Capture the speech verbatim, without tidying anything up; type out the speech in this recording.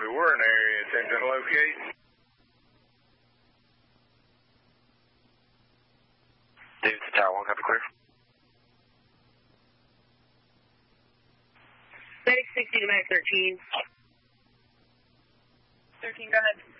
we were in the area attempting to locate. Dude, to Tower one, copy clear. Medic sixty to Mac thirteen. thirteen, go ahead.